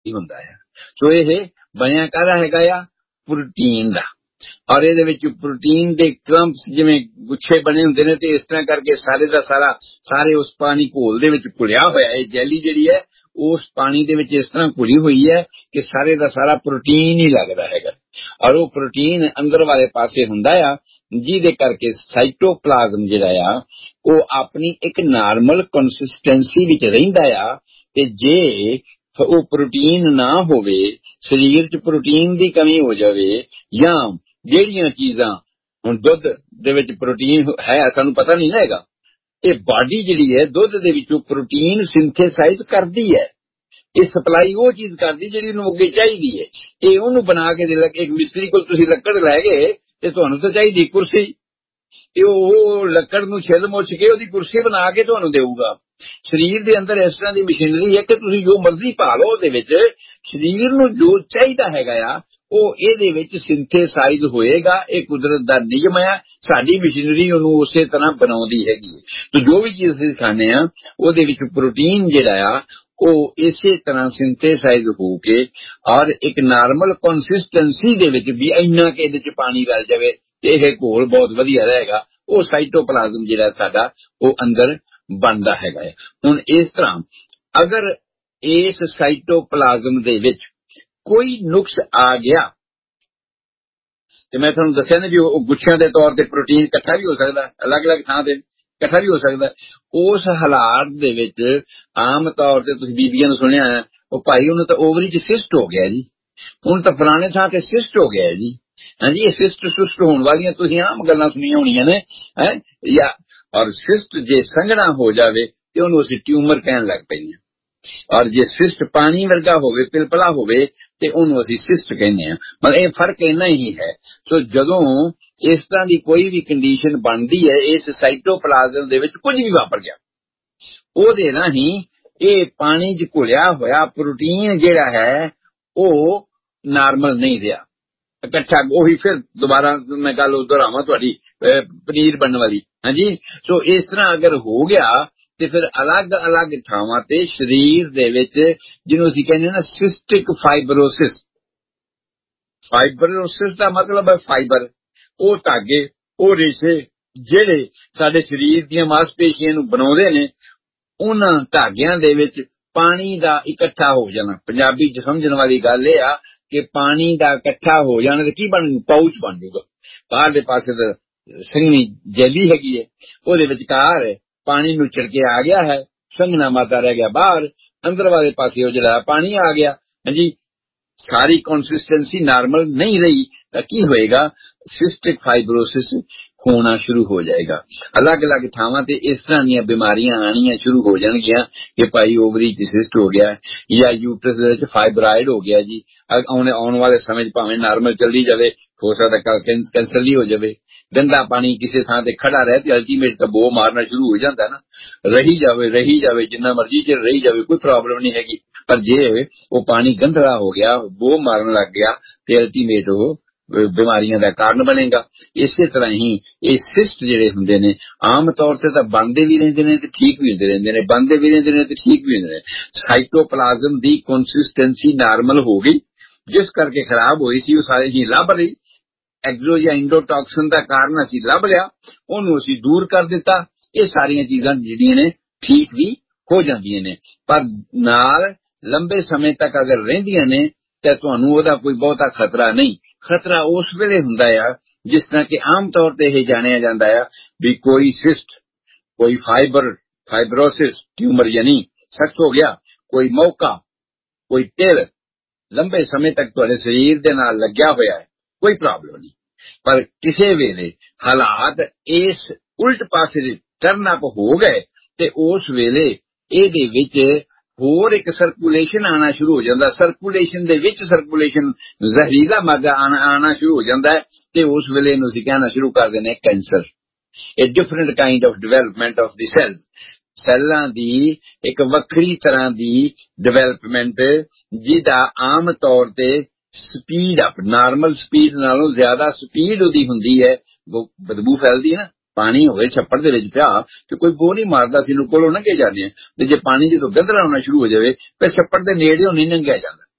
ਹੁੰਦਾ ਹੈ। ਸੋ ਇਹ ਬਣਿਆ ਕਾਹਦਾ ਹੈਗਾ ਆ, ਪ੍ਰੋਟੀਨ ਦਾ। ਔਰ ਇਹਦੇ ਵਿੱਚ ਪ੍ਰੋਟੀਨ ਦੇ ਕਲੰਪਸ ਜਿਵੇਂ ਗੁੱਛੇ ਬਣੇ ਹੁੰਦੇ ਨੇ, ਤੇ ਇਸ ਤਰ੍ਹਾਂ ਕਰਕੇ ਸਾਰੇ ਦਾ ਸਾਰੇ ਉਸ ਪਾਣੀ ਘੋਲ ਦੇ ਵਿੱਚ ਘੁਲਿਆ ਹੋਇਆ ਹੈ। ਜੈਲੀ ਜਿਹੜੀ ਹੈ ਉਸ ਪਾਣੀ ਦੇ ਵਿੱਚ ਇਸ ਤਰ੍ਹਾਂ ਘੁਲੀ ਹੋਈ ਹੈ ਕਿ ਸਾਰੇ ਦਾ ਸਾਰਾ ਪ੍ਰੋਟੀਨ ਹੀ ਲੱਗਦਾ ਹੈਗਾ। ਔਰ ਉਹ ਪ੍ਰੋਟੀਨ ਅੰਦਰ ਵਾਲੇ ਪਾਸੇ ਹੁੰਦਾ ਆ, ਜਿਹਦੇ ਕਰਕੇ ਸਾਈਟੋਪਲਾਜ਼ਮ ਜਿਹੜਾ ਆ ਉਹ ਆਪਣੀ ਇੱਕ ਨਾਰਮਲ ਕੰਸਿਸਟੈਂਸੀ ਵਿੱਚ ਰਹਿੰਦਾ ਆ। ਤੇ ਜੇ ਉਹ ਪ੍ਰੋਟੀਨ ਨਾ ਹੋਵੇ, ਸਰੀਰ 'ਚ ਪ੍ਰੋਟੀਨ ਦੀ ਕਮੀ ਹੋ ਜਾਵੇ, ਜਾਂ ਜਿਹੜੀਆਂ ਚੀਜ਼ਾਂ, ਹੁਣ ਦੁੱਧ ਦੇ ਵਿੱਚ ਪ੍ਰੋਟੀਨ ਹੈ ਸਾਨੂੰ ਪਤਾ ਨਹੀਂ ਨਾ ਹੈਗਾ, ਇਹ ਬਾਡੀ ਜਿਹੜੀ ਹੈ ਦੁੱਧ ਦੇ ਵਿੱਚੋਂ ਪ੍ਰੋਟੀਨ ਸਿੰਥੇਸਾਈਜ਼ ਕਰਦੀ ਹੈ। ਇਹ ਸਪਲਾਈ ਉਹ ਚੀਜ਼ ਕਰਦੀ ਜਿਹੜੀ ਉਹਨੂੰ ਅੱਗੇ ਚਾਹੀਦੀ ਹੈ। ਇਹ ਉਹਨੂੰ ਬਣਾ ਕੇ ਇੱਕ ਮਿਸਤਰੀ ਕੋਲ ਤੁਸੀਂ ਲੱਕੜ ਲੈ ਗਏ ਤੇ ਤੁਹਾਨੂੰ ਤਾਂ ਚਾਹੀਦੀ ਕੁਰਸੀ, ਤੇ ਉਹ ਲੱਕੜ ਨੂੰ ਛਿੱਲ ਮੁੱਛ ਕੇ ਉਹਦੀ ਕੁਰਸੀ ਬਣਾ ਕੇ ਤੁਹਾਨੂੰ ਦੇਊਗਾ। ਸਰੀਰ ਦੇ ਅੰਦਰ ਇਸ ਤਰ੍ਹਾਂ ਦੀ ਮਸ਼ੀਨਰੀ ਹੈ ਕਿ ਤੁਸੀਂ ਜੋ ਮਰਜ਼ੀ ਪਾ ਲਓ, ਉਹਦੇ ਵਿੱਚ ਸਰੀਰ ਨੂੰ ਜੋ ਚਾਹੀਦਾ ਹੈਗਾ ਆ ਉਹ ਇਹਦੇ ਵਿੱਚ ਸਿੰਥੇਸਾਈਜ਼ ਹੋਏਗਾ। ਇਹ ਕੁਦਰਤ ਦਾ ਨਿਯਮ ਹੈ, ਸਾਡੀ ਮਸ਼ੀਨਰੀ ਉਹਨੂੰ ਉਸੇ ਤਰ੍ਹਾਂ ਬਣਾਉਂਦੀ ਹੈਗੀ ਹੈ। ਤੇ ਜੋ ਵੀ ਚੀਜ਼ ਅਸੀਂ ਖਾਂਦੇ ਆ ਉਹਦੇ ਵਿੱਚ ਪ੍ਰੋਟੀਨ ਜਿਹੜਾ ਆ ਉਹ ਇਸੇ ਤਰ੍ਹਾਂ ਸਿੰਥੇਸਾਈਜ਼ ਹੋ ਕੇ ਔਰ ਇੱਕ ਨਾਰਮਲ ਕੰਸਿਸਟੈਂਸੀ ਦੇ ਵਿੱਚ ਵੀ ਇੰਨਾ ਕਿ ਇਹਦੇ 'ਚ ਪਾਣੀ ਰਲ ਜਾਵੇ ਤੇ ਇਹ ਘੋਲ ਬਹੁਤ ਵਧੀਆ ਰਹੇਗਾ। ਉਹ ਸਾਈਟੋਪਲਾਜ਼ਮ ਜਿਹੜਾ ਸਾਡਾ ਉਹ ਅੰਦਰ ਬਣਦਾ ਹੈਗਾ ਹੈ। ਹੁਣ ਇਸ ਤਰ੍ਹਾਂ ਅਗਰ ਇਸ ਸਾਈਟੋਪਲਾਜ਼ਮ ਦੇ ਵਿੱਚ ਕੋਈ ਨੁਕਸ ਆ ਗਿਆ, ਤੇ ਮੈਂ ਤੁਹਾਨੂੰ ਦੱਸਿਆ ਨਾ ਜੀ, ਉਹ ਗੁੱਛਿਆਂ ਦੇ ਤੌਰ ਤੇ ਪ੍ਰੋਟੀਨ ਇਕੱਠਾ ਵੀ ਹੋ ਸਕਦਾ, ਅਲੱਗ-ਅਲੱਗ ਥਾਂ ਤੇ ਇਕੱਠਾ ਵੀ ਹੋ ਸਕਦਾ। ਉਸ ਹਾਲਾਤ ਦੇ ਵਿੱਚ ਆਮ ਤੌਰ ਤੇ ਤੁਸੀਂ ਬੀਬੀਆਂ ਨੂੰ ਸੁਣਿਆ ਹੈ, ਉਹ ਭਾਈ ਉਹਨੂੰ ਤਾਂ ਓਵਰੀ 'ਚ ਸਿਸਟ ਹੋ ਗਿਆ ਜੀ, ਹੁਣ ਤਾਂ ਫਲਾਣੇ ਥਾਂ ਤੇ ਸਿਸਟ ਹੋ ਗਿਆ ਜੀ। ਹਾਂਜੀ, ਇਹ ਸਿਸਟ ਹੋਣ ਵਾਲੀਆਂ ਤੁਸੀਂ ਆਮ ਗੱਲਾਂ ਸੁਣੀਆਂ ਹੋਣੀਆਂ ਨੇ ਹੈ। ਜਾਂ ਔਰ ਸਿਸਟ ਜੇ ਸੰਘਣਾ ਹੋ ਜਾਵੇ ਤੇ ਉਹਨੂੰ ਅਸੀਂ ਟਿਊਮਰ ਕਹਿਣ ਲੱਗ ਪੈਂਦੇ ਹਾਂ। ਔਰ ਜੇ ਸਿਸਟ ਪਾਣੀ ਵਰਗਾ ਹੋਵੇ, ਪਿਲਪਲਾ ਹੋਵੇ, ਤੇ ਉਹਨੂੰ ਅਸੀਂ ਸਿਸਟ ਕਹਿੰਦੇ ਹਾਂ। ਮਤਲਬ ਇਹ ਫਰਕ ਇੰਨਾ ਹੀ ਹੈ। ਸੋ ਜਦੋਂ ਇਸ ਤਰ੍ਹਾਂ ਦੀ ਕੋਈ ਵੀ ਕੰਡੀਸ਼ਨ ਬਣਦੀ ਹੈ, ਇਸ ਸਾਈਟੋਪਲਾਜ਼ਮ ਦੇ ਵਿੱਚ ਕੁਝ ਵੀ ਵਾਪਰ ਗਿਆ, ਉਹਦੇ ਰਾਹੀਂ ਇਹ ਪਾਣੀ 'ਚ ਘੁਲਿਆ ਹੋਇਆ ਪ੍ਰੋਟੀਨ ਜਿਹੜਾ ਹੈ ਉਹ ਨਾਰਮਲ ਨਹੀਂ ਰਿਹਾ ਇਕੱਠਾ। ਉਹੀ ਫਿਰ ਦੁਬਾਰਾ ਮੈਂ ਗੱਲ ਦੁਹਰਾਵਾਂ ਤੁਹਾਡੀ ਪਨੀਰ ਬਣਨ ਵਾਲੀ। ਹਾਂਜੀ, ਸੋ ਇਸ ਤਰ੍ਹਾਂ ਅਗਰ ਹੋ ਗਿਆ ਤੇ ਫਿਰ ਅਲੱਗ-ਅਲੱਗ ਥਾਵਾਂ ਤੇ ਸਰੀਰ ਦੇ ਵਿੱਚ, ਜਿਹਨੂੰ ਅਸੀਂ ਕਹਿੰਦੇ ਨਾ ਸਿਸਟਿਕ ਫਾਈਬਰੋਸਿਸ ਦਾ ਮਤਲਬ ਹੈ ਫਾਈਬਰ, ਉਹ ਧਾਗੇ, ਉਹ ਰੇਸ਼ੇ ਜਿਹੜੇ ਸਾਡੇ ਸਰੀਰ ਦੀਆਂ ਮਾਸਪੇਸ਼ੀਆਂ ਨੂੰ ਬਣਾਉਂਦੇ ਨੇ, ਉਹਨਾਂ ਧਾਗਿਆਂ ਦੇ ਵਿੱਚ ਪਾਣੀ ਦਾ ਇਕੱਠਾ ਹੋ ਜਾਣਾ। ਪੰਜਾਬੀ 'ਚ ਸਮਝਣ ਵਾਲੀ ਗੱਲ ਇਹ ਆ ਕਿ ਪਾਣੀ ਦਾ ਇਕੱਠਾ ਹੋ ਜਾਣਾ ਤੇ ਕੀ ਬਣ ਜੂ, ਪਾਊਚ ਬਣ ਜੂਗਾ। ਬਾਹਰ ਦੇ ਪਾਸੇ ਤਾਂ ਸੰਘਣੀ ਜੈਲੀ ਹੈਗੀ ਹੈ, ਉਹਦੇ ਵਿਚਕਾਰ ਪਾਣੀ ਨੂੰ ਛਿੜਕੇ ਆ ਗਿਆ ਹੈ, ਸੰਘਣਾ ਮਾਦਾ ਰਹਿ ਗਿਆ ਬਾਹਰ, ਅੰਦਰ ਵਾਲੇ ਪਾਸੇ ਉਹ ਜਿਹੜਾ ਪਾਣੀ ਆ ਗਿਆ। ਹਾਂਜੀ, ਸਾਰੀ ਕੰਸਿਸਟੈਂਸੀ ਨਾਰਮਲ ਨਹੀਂ ਰਹੀ ਤਾਂ ਕੀ ਹੋਏਗਾ, ਸਿਸਟਿਕ ਫਾਈਬਰੋਸਿਸ ਹੋਣਾ ਸ਼ੁਰੂ ਹੋ ਜਾਏਗਾ। ਅਲੱਗ-ਅਲੱਗ ਥਾਵਾਂ ਤੇ ਇਸ ਤਰ੍ਹਾਂ ਦੀਆਂ ਬਿਮਾਰੀਆਂ ਆਣੀਆਂ ਸ਼ੁਰੂ ਹੋ ਜਾਣਗੀਆਂ ਕਿ ਭਾਈ ਓਵਰੀ 'ਚ ਸਿਸਟ ਹੋ ਗਿਆ ਜਾਂ ਯੂਟਰਸ ਦੇ ਵਿੱਚ ਫਾਈਬਰਾਇਡ ਹੋ ਗਿਆ ਜੀ। ਆਉਣ ਵਾਲੇ ਸਮੇਂ 'ਚ ਭਾਵੇਂ ਨਾਰਮਲ ਚੱਲਦੀ ਜਾਵੇ, ਹੋ ਸਕਦਾ ਕੈਂਸਰ ਹੀ ਹੋ ਜਾਵੇ। ਗੰਦਾ ਪਾਣੀ ਕਿਸੇ ਥਾਂ ਤੇ ਖੜਾ ਰਹੇ ਤੇ ਅਲਟੀਮੇਟ ਤਾਂ ਬੋ ਮਾਰਨਾ ਸ਼ੁਰੂ ਹੋ ਜਾਂਦਾ ਨਾ। ਰਹੀ ਜਾਵੇ ਜਿੰਨਾ ਮਰਜ਼ੀ ਚਿਰ ਰਹੀ ਜਾਵੇ, ਕੋਈ ਪ੍ਰੋਬਲਮ ਨਹੀਂ ਹੈਗੀ। ਪਰ ਜੇ ਉਹ ਪਾਣੀ ਗੰਧਲਾ ਹੋ ਗਿਆ, ਬੋ ਮਾਰਨ ਲੱਗ ਗਿਆ, ਤੇ ਅਲਟੀਮੇਟ ਉਹ ਬਿਮਾਰੀਆਂ ਦਾ ਕਾਰਨ ਬਣੇਗਾ। ਇਸੇ ਤਰ੍ਹਾਂ ਹੀ ਇਹ ਸਿਸਟ ਜਿਹੜੇ ਹੁੰਦੇ ਨੇ ਆਮ ਤੌਰ ਤੇ ਤਾਂ ਬਣਦੇ ਵੀ ਰਹਿੰਦੇ ਨੇ ਤੇ ਠੀਕ ਵੀ ਹੁੰਦੇ ਰਹਿੰਦੇ ਨੇ, ਬਣਦੇ ਵੀ ਰਹਿੰਦੇ ਨੇ ਤੇ ਠੀਕ ਵੀ ਹੁੰਦੇ ਨੇ। ਸਾਈਟੋਪਲਾਜ਼ਮ ਦੀ ਕੰਸਿਸਟੈਂਸੀ ਨਾਰਮਲ ਹੋ ਗਈ, ਜਿਸ ਕਰਕੇ ਖਰਾਬ ਹੋਈ ਸੀ ਉਹ ਸਾਰੇ ਹੀ ਲੱਭ ਲਈ। ਐਗਜ਼ੋ ਜਾਂ ਇੰਡੋਟੌਕਸਿਨ ਦਾ ਕਾਰਨ ਅਸੀਂ ਲੱਭ ਲਿਆ, ਉਹਨੂੰ ਅਸੀਂ ਦੂਰ ਕਰ ਦਿੱਤਾ। ਇਹ ਸਾਰੀਆਂ ਚੀਜ਼ਾਂ ਜਿਹੜੀਆਂ ਨੇ ਠੀਕ ਵੀ ਹੋ ਜਾਂਦੀਆਂ ਨੇ, ਪਰ ਨਾਲ ਲੰਬੇ ਸਮੇਂ ਤੱਕ ਅਗਰ ਰਹਿੰਦੀਆਂ ਨੇ ਤੇ ਤੁਹਾਨੂੰ ਉਹਦਾ ਕੋਈ ਬਹੁਤਾ ਖਤਰਾ ਨਹੀਂ। ਖਤਰਾ ਉਸ ਵੇਲੇ ਹੁੰਦਾ ਆ ਜਿਸ ਤਰ੍ਹਾਂ ਕਿ ਆਮ ਤੌਰ ਤੇ ਇਹ ਜਾਣਿਆ ਜਾਂਦਾ ਆ ਵੀ ਕੋਈ ਸਿਸਟ, ਕੋਈ ਫਾਈਬਰੋਸਿਸ ਟਿਊਮਰ ਯਾਨੀ ਸਖਤ ਹੋ ਗਿਆ, ਕੋਈ ਮੌਕਾ, ਕੋਈ ਤਿਲ ਲੰਬੇ ਸਮੇਂ ਤੱਕ ਤੁਹਾਡੇ ਸਰੀਰ ਦੇ ਨਾਲ ਲੱਗਿਆ ਹੋਇਆ ਹੈ, ਕੋਈ ਪ੍ਰੋਬਲਮ ਨਹੀਂ। ਪਰ ਕਿਸੇ ਵੇਲੇ ਹਾਲਾਤ ਇਸ ਉਲਟ ਪਾਸੇ ਦੇ ਟਰਨ ਅਪ ਹੋ ਗਏ ਤੇ ਉਸ ਵੇਲੇ ਇਹਦੇ ਵਿੱਚ ਹੋਰ ਇੱਕ ਸਰਕੂਲੇਸ਼ਨ ਆਉਣਾ ਸ਼ੁਰੂ ਹੋ ਜਾਂਦਾ। ਸਰਕੂਲੇਸ਼ਨ ਦੇ ਵਿੱਚ ਜ਼ਹਿਰੀਲਾ ਮਾਦਾ ਆਉਣਾ ਸ਼ੁਰੂ ਹੋ ਜਾਂਦਾ ਹੈ ਤੇ ਉਸ ਵੇਲੇ ਇਹਨੂੰ ਅਸੀਂ ਕਹਿਣਾ ਸ਼ੁਰੂ ਕਰ ਦਿੰਦੇ ਕੈਂਸਰ। ਇਹ different kind of development of ਦੀ ਸੈੱਲਾਂ ਦੀ ਇੱਕ ਵੱਖਰੀ ਤਰ੍ਹਾਂ ਦੀ ਡਿਵੈਲਪਮੈਂਟ, ਜਿਹਦਾ ਆਮ ਤੌਰ ਤੇ ਸਪੀਡ ਅਪ, ਨਾਰਮਲ ਸਪੀਡ ਨਾਲੋਂ ਜ਼ਿਆਦਾ ਸਪੀਡ ਉਹਦੀ ਹੁੰਦੀ ਹੈ। ਬਦਬੂ ਫੈਲਦੀ ਹੈ ਨਾ, ਪਾਣੀ ਹੋਵੇ ਛੱਪੜ ਦੇ ਵਿੱਚ ਪਿਆ ਤੇ ਕੋਈ ਬੋ ਨਹੀਂ ਮਾਰਦਾ ਸੀ, ਕੋਲੋਂ ਲੰਘੇ ਜਾਂਦੇ ਆ। ਤੇ ਜੇ ਪਾਣੀ ਜਦੋਂ ਗੰਧਲਾ ਹੋਣਾ ਸ਼ੁਰੂ ਹੋ ਜਾਵੇ ਫਿਰ ਛੱਪੜ ਦੇ ਨੇੜਿਓਂ ਨਹੀਂ ਲੰਘਿਆ ਜਾਂਦਾ,